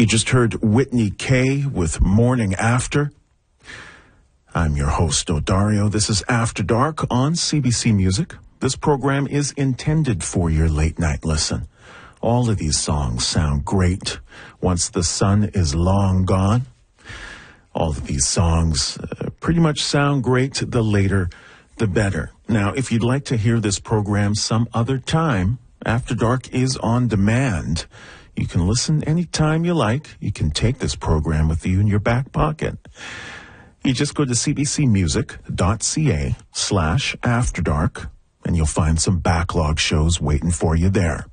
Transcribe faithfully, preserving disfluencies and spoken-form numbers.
just heard Whitney Kay with Morning After. I'm your host, Odario. This is After Dark on C B C Music. This program is intended for your late night listen. All of these songs sound great once the sun is long gone. All of these songs uh, pretty much sound great. The later, the better. Now, if you'd like to hear this program some other time, After Dark is on demand. You can listen anytime you like. You can take this program with you in your back pocket. You just go to cbcmusic.ca slash After Dark, and you'll find some backlog shows waiting for you there.